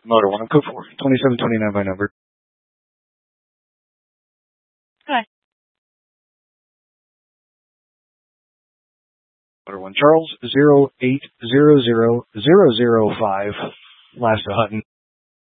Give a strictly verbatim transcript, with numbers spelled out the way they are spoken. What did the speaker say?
Motor one, code four, twenty-seven twenty-nine by number. Go ahead. Motor one, Charles, zero eight zero zero zero zero five, last to Hutton.